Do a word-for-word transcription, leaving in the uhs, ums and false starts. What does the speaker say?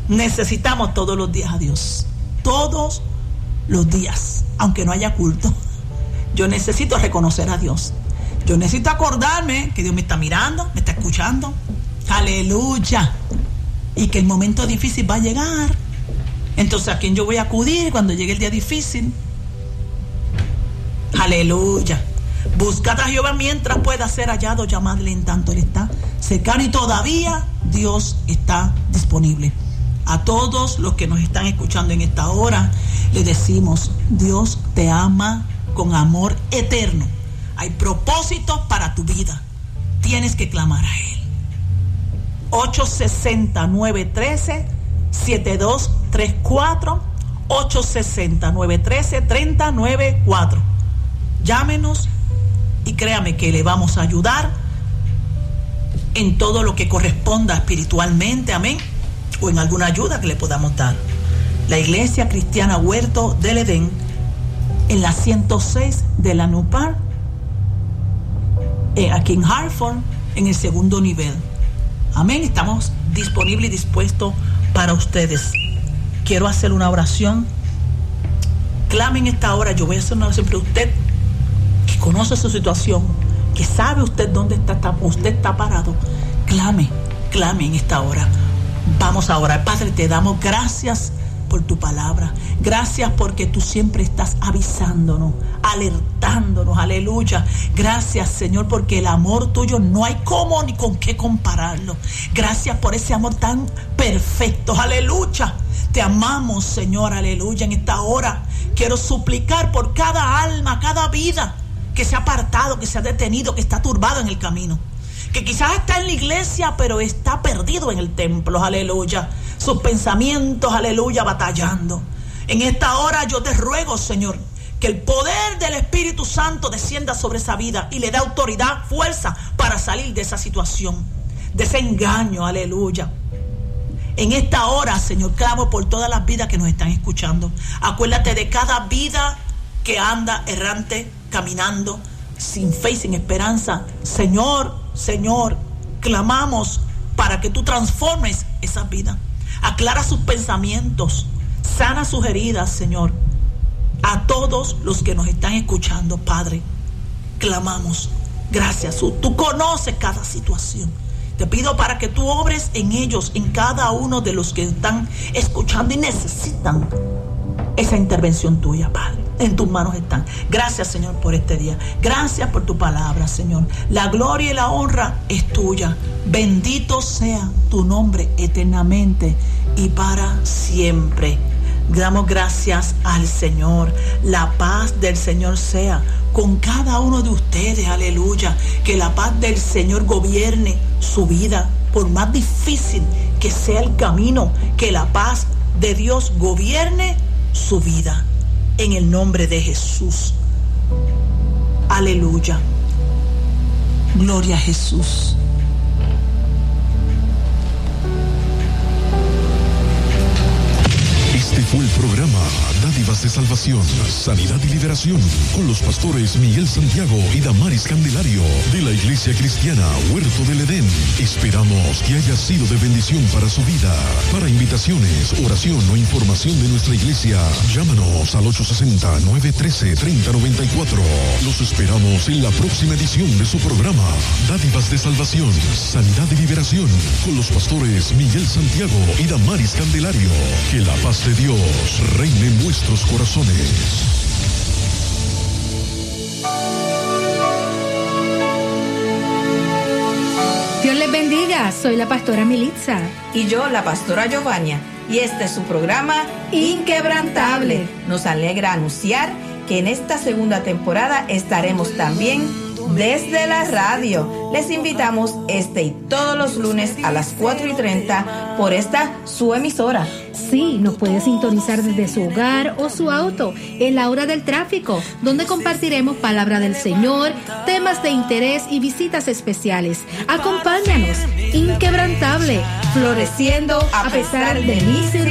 necesitamos todos los días a Dios. Todos los días, aunque no haya culto. Yo necesito reconocer a Dios. Yo necesito acordarme que Dios me está mirando, me está escuchando. Aleluya. Y que el momento difícil va a llegar. Entonces, ¿a quién yo voy a acudir cuando llegue el día difícil? Aleluya. Buscad a Jehová mientras pueda ser hallado, llamadle en tanto Él está cercano, y todavía Dios está disponible. A todos los que nos están escuchando en esta hora, le decimos: Dios te ama con amor eterno. Hay propósitos para tu vida. Tienes que clamar a Él. ocho seis cero, nueve uno tres, siete dos tres cuatro. ocho seis cero, nueve uno tres, tres cero nueve cuatro. Llámenos y créame que le vamos a ayudar en todo lo que corresponda espiritualmente, amén, o en alguna ayuda que le podamos dar. La Iglesia Cristiana Huerto del Edén, en la ciento seis de la Nupar, eh, aquí en Hartford, en el segundo nivel. Amén. Estamos disponibles y dispuestos para ustedes. Quiero hacer una oración. Clame en esta hora. Yo voy a hacer una oración para usted que conoce su situación, que sabe usted dónde está, está usted está parado. Clame, clame en esta hora. Vamos a orar. Padre, te damos gracias por tu palabra. Gracias porque tú siempre estás avisándonos, alertándonos. Aleluya. Gracias, Señor, porque el amor tuyo no hay cómo ni con qué compararlo. Gracias por ese amor tan perfecto. Aleluya. Te amamos, Señor. Aleluya. En esta hora quiero suplicar por cada alma, cada vida que se ha apartado, que se ha detenido, que está turbado en el camino, que quizás está en la iglesia, pero está perdido en el templo. Aleluya. Sus pensamientos, aleluya, batallando. En esta hora yo te ruego, Señor, que el poder del Espíritu Santo descienda sobre esa vida y le dé autoridad, fuerza para salir de esa situación, de ese engaño. Aleluya. En esta hora, Señor, clamo por todas las vidas que nos están escuchando. Acuérdate de cada vida que anda errante, caminando, sin fe y sin esperanza. Señor, Señor, clamamos para que tú transformes esas vidas. Aclara sus pensamientos, sana sus heridas, Señor. A todos los que nos están escuchando, Padre, clamamos. Gracias, tú conoces cada situación. Te pido para que tú obres en ellos, en cada uno de los que están escuchando y necesitan esa intervención tuya, Padre. En tus manos están. Gracias, Señor, por este día. Gracias por tu palabra, Señor. La gloria y la honra es tuya. Bendito sea tu nombre eternamente y para siempre. Damos gracias al Señor. La paz del Señor sea con cada uno de ustedes. Aleluya. Que la paz del Señor gobierne su vida, por más difícil que sea el camino. Que la paz de Dios gobierne su vida. En el nombre de Jesús. Aleluya. Gloria a Jesús. Este fue el programa Dádivas de Salvación, Sanidad y Liberación, con los pastores Miguel Santiago y Damaris Candelario, de la Iglesia Cristiana Huerto del Edén. Esperamos que haya sido de bendición para su vida. Para invitaciones, oración o información de nuestra iglesia, llámanos al ocho seis cero, nueve uno tres, tres cero nueve cuatro. Los esperamos en la próxima edición de su programa Dádivas de Salvación, Sanidad y Liberación, con los pastores Miguel Santiago y Damaris Candelario. Que la paz de Dios reine en nuestros corazones. Dios les bendiga, soy la pastora Militza. Y yo, la pastora Giovanna. Y este es su programa Inquebrantable. Nos alegra anunciar que en esta segunda temporada estaremos también desde la radio. Les invitamos este y todos los lunes a las cuatro y treinta por esta su emisora. Sí, nos puede sintonizar desde su hogar o su auto en la hora del tráfico, donde compartiremos palabra del Señor, temas de interés y visitas especiales. Acompáñanos, Inquebrantable, floreciendo a pesar de mis